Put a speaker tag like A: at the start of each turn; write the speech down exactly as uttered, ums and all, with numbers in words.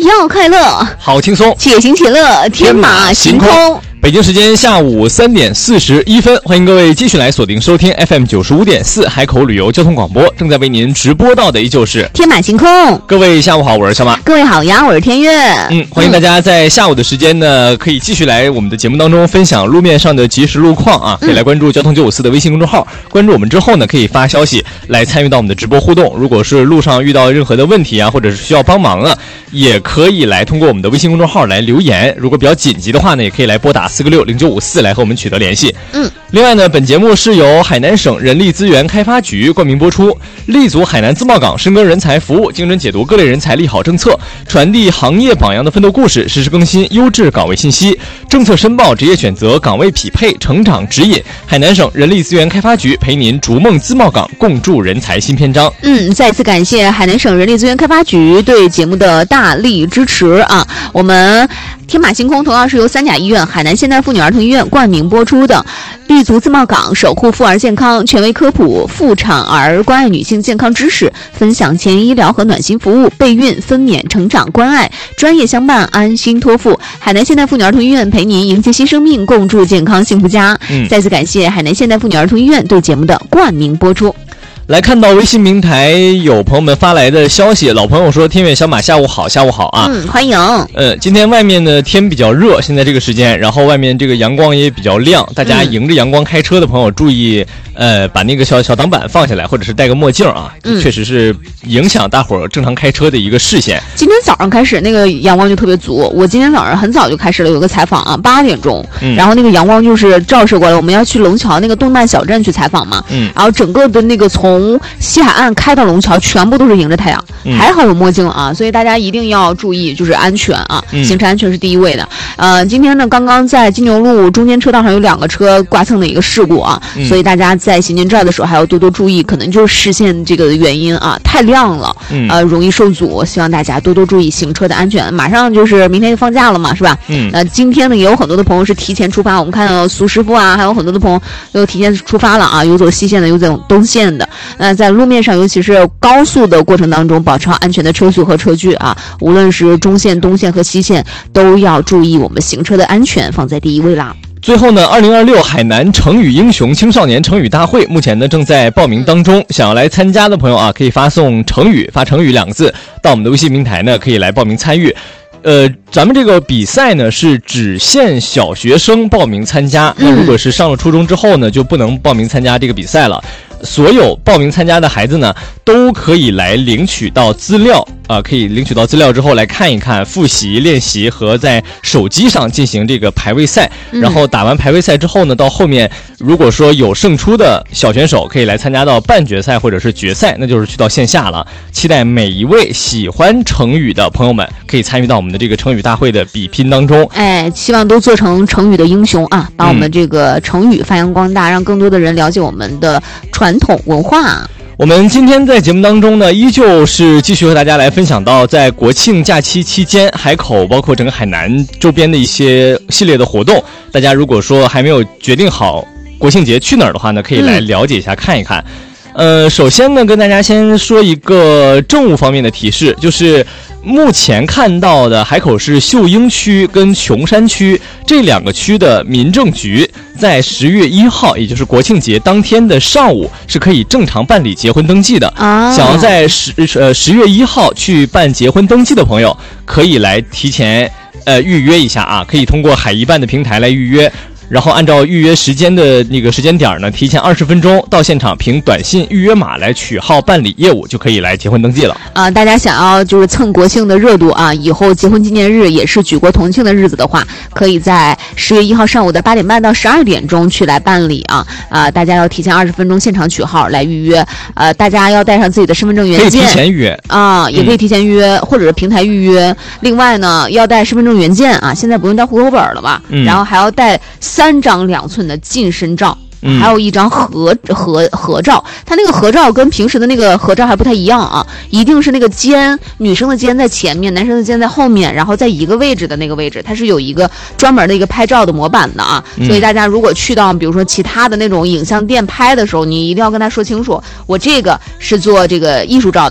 A: 要快乐，
B: 好轻松，
A: 且行且乐，天马行空。
B: 北京时间下午三点四十一分，欢迎各位继续来锁定收听 F M 九十五点四海口旅游交通广播，正在为您直播到的依旧是
A: 天马行空。
B: 各位下午好，我是小马。
A: 各位好呀，我是天悦。
B: 嗯，欢迎大家在下午的时间呢，可以继续来我们的节目当中分享路面上的即时路况啊，可以来关注交通九五四的微信公众号，关注我们之后呢，可以发消息来参与到我们的直播互动。如果是路上遇到任何的问题啊，或者是需要帮忙啊，也可以来通过我们的微信公众号来留言。如果比较紧急的话呢，也可以来拨打四个六零九五四来和我们取得联系。
A: 嗯，
B: 另外呢，本节目是由海南省人力资源开发局冠名播出，立足海南自贸港，深耕人才服务，精准解读各类人才利好政策，传递行业榜样的奋斗故事，实时更新优质岗位信息，政策申报、职业选择、岗位匹配、成长指引。海南省人力资源开发局陪您逐梦自贸港，共筑人才新篇章。
A: 嗯，再次感谢海南省人力资源开发局对节目的大力支持啊！我们天马行空同样是由三甲医院、海南现代妇女儿童医院冠名播出的，立足自贸港，守护妇儿健康，权威科普妇产儿关爱女性健康知识，分享前沿医疗和暖心服务，备孕、分娩、成长关爱，专业相伴，安心托付。海南现代妇女儿童医院陪您迎接新生命，共筑健康幸福家。嗯，再次感谢海南现代妇女儿童医院对节目的冠名播出。
B: 来看到微信平台有朋友们发来的消息，老朋友说天悦小马下午好，下午好啊。
A: 嗯，欢迎。
B: 呃，今天外面呢天比较热，现在这个时间，然后外面这个阳光也比较亮，大家迎着阳光开车的朋友注意，呃，把那个小小挡板放下来，或者是戴个墨镜啊，
A: 嗯，
B: 确实是影响大伙儿正常开车的一个视线。
A: 今天早上开始那个阳光就特别足，我今天早上很早就开始了，有个采访啊，八点钟，嗯，然后那个阳光就是照射过来，我们要去龙桥那个动漫小镇去采访嘛，嗯，然后整个的那个从西海岸开到龙桥全部都是迎着太阳，嗯，还好有墨镜啊，所以大家一定要注意就是安全啊，嗯，行车安全是第一位的。呃，今天呢刚刚在金牛路中间车道上有两个车刮蹭的一个事故啊，嗯，所以大家在行进这儿的时候还要多多注意，可能就是视线这个原因啊，太亮了，嗯，呃，容易受阻，希望大家多多注意行车的安全。马上就是明天就放假了嘛，是吧？嗯，呃，今天呢也有很多的朋友是提前出发，我们看到苏师傅啊，还有很多的朋友都提前出发了啊，有走西线的，有走东线的。那在路面上，尤其是高速的过程当中，保持好安全的车速和车距啊，无论是中线、东线和西线，都要注意我们行车的安全放在第一位啦。
B: 最后呢，二零二六海南成语英雄青少年成语大会目前呢正在报名当中，想要来参加的朋友啊，可以发送成语，发成语两个字到我们的微信平台呢，可以来报名参与。呃，咱们这个比赛呢是只限小学生报名参加，那如果是上了初中之后呢，就不能报名参加这个比赛了。所有报名参加的孩子呢，都可以来领取到资料啊、呃，可以领取到资料之后来看一看、复习、练习和在手机上进行这个排位赛。然后打完排位赛之后呢，到后面如果说有胜出的小选手，可以来参加到半决赛或者是决赛，那就是去到线下了。期待每一位喜欢成语的朋友们可以参与到我们的这个成语大会的比拼当中。
A: 哎，希望都做成成语的英雄啊，把我们这个成语发扬光大，让更多的人了解我们的传统文化。
B: 我们今天在节目当中呢，依旧是继续和大家来分享到在国庆假期期间，海口包括整个海南周边的一些系列的活动。大家如果说还没有决定好国庆节去哪儿的话呢，可以来了解一下、嗯、看一看。呃，首先呢，跟大家先说一个政务方面的提示，就是目前看到的海口市秀英区跟琼山区这两个区的民政局，在十月一号，也就是国庆节当天的上午，是可以正常办理结婚登记的。啊，想要在十呃十月一号去办结婚登记的朋友，可以来提前呃预约一下啊，可以通过海一办的平台来预约。然后按照预约时间的那个时间点呢，提前二十分钟到现场，凭短信预约码来取号办理业务，就可以来结婚登记了。
A: 啊、呃，大家想要就是蹭国庆的热度啊，以后结婚纪念日也是举国同庆的日子的话，可以在十月一号上午的八点半到十二点钟去来办理啊啊、呃！大家要提前二十分钟现场取号来预约。呃，大家要带上自己的身份证原件，
B: 可以提前预约
A: 啊、呃，也可以提前预约、嗯、或者是平台预约。另外呢，要带身份证原件啊，现在不用带户口本了吧？嗯，然后还要带三张两寸的近身照。嗯、还有一张合合合照，它那个合照跟平时的那个合照还不太一样啊，一定是那个肩，女生的肩在前面，男生的肩在后面，然后在一个位置的那个位置，它是有一个专门的一个拍照的模板的啊。嗯、所以大家如果去到比如说其他的那种影像店拍的时候，你一定要跟他说清楚，我这个是做这个艺术照的。